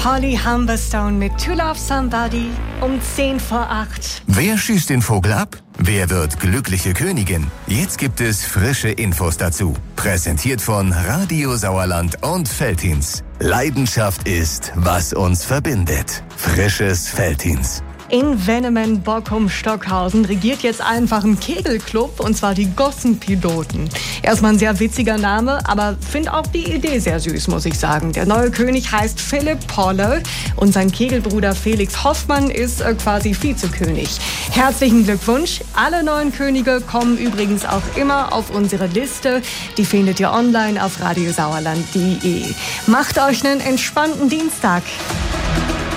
Holly Humberstone mit To Love Somebody um 7:50. Wer schießt den Vogel ab? Wer wird glückliche Königin? Jetzt gibt es frische Infos dazu. Präsentiert von Radio Sauerland und Veltins. Leidenschaft ist, was uns verbindet. Frisches Veltins. In Wennemen, Bockum, Stockhausen regiert jetzt einfach ein Kegelclub, und zwar die Gossenpiloten. Erstmal ein sehr witziger Name, aber finde auch die Idee sehr süß, muss ich sagen. Der neue König heißt Philipp Polle und sein Kegelbruder Felix Hoffmann ist quasi Vizekönig. Herzlichen Glückwunsch. Alle neuen Könige kommen übrigens auch immer auf unsere Liste. Die findet ihr online auf radiosauerland.de. Macht euch einen entspannten Dienstag.